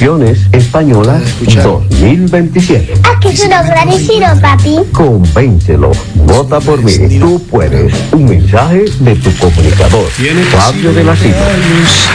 Elecciones Españolas 2027. Aquí es una clarísimo, papi. Convéncelo. Vota por mí. Tú puedes. Un mensaje de tu comunicador, Fabio de la Silva.